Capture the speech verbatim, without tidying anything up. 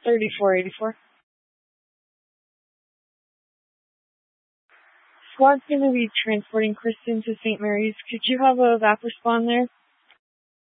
thirty-four eighty-four. Squad's going to be transporting Kristen to Saint Mary's. Could you have a V A P respond there?